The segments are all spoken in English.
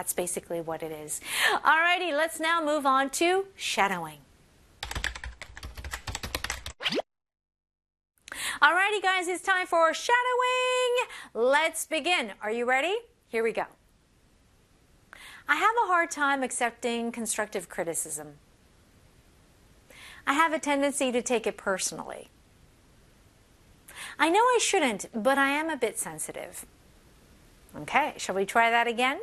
That's basically what it is. Alrighty, let's now move on to shadowing. Alrighty, guys, it's time for shadowing. Let's begin. Are you ready? Here we go. I have a hard time accepting constructive criticism. I have a tendency to take it personally. I know I shouldn't, but I am a bit sensitive. Okay, shall we try that again?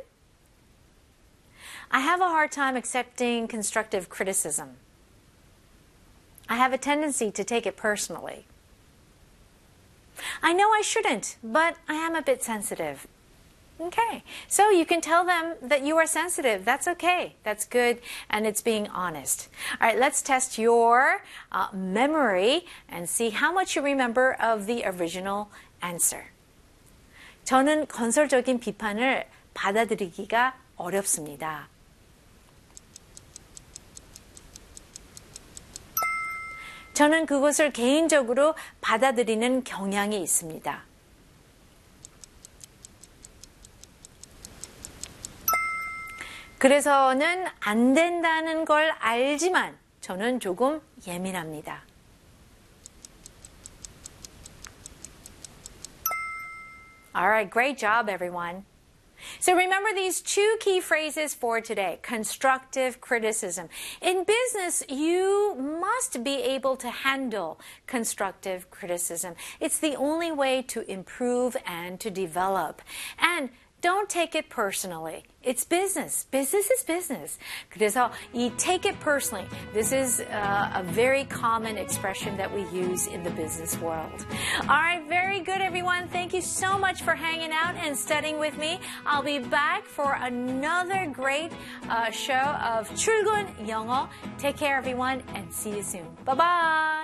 I have a hard time accepting constructive criticism. I have a tendency to take it personally. I know I shouldn't, but I am a bit sensitive. Okay, so you can tell them that you are sensitive. That's okay. That's good, and it's being honest. All right, let's test your memory and see how much you remember of the original answer. 저는 건설적인 비판을 받아들이기가 어렵습니다. 저는 그것을 개인적으로 받아들이는 경향이 있습니다. 그래서는 안 된다는 걸 알지만 저는 조금 예민합니다. All right, great job, everyone. So remember these two key phrases for today, constructive criticism. In business, you must be able to handle constructive criticism. It's the only way to improve and to develop. And don't take it personally. It's business. Business is business. 그래서 이 take it personally, this is a very common expression that we use in the business world. All right, very good, everyone. Thank you so much for hanging out and studying with me. I'll be back for another great show of 출근 영어. Take care, everyone, and see you soon. Bye-bye.